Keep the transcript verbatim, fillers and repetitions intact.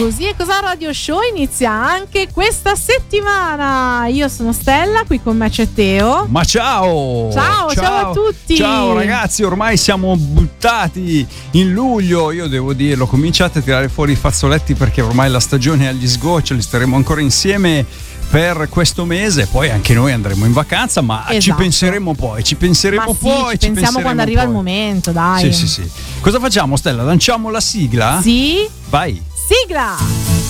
Così e Cos'ha Radio Show inizia anche questa settimana. Io sono Stella, qui con me c'è Teo. Ma ciao! Ciao, ciao, ciao a tutti! Ciao ragazzi, ormai siamo buttati in luglio, io devo dirlo, cominciate a tirare fuori i fazzoletti perché ormai la stagione è agli sgoccioli, staremo ancora insieme per questo mese, poi anche noi andremo in vacanza, ma esatto. ci penseremo poi, ci penseremo ma sì, poi, ci ci pensiamo quando arriva poi. il momento, dai. Sì, sì, sì. Cosa facciamo, Stella? Lanciamo la sigla? Sì. Vai. Sigla!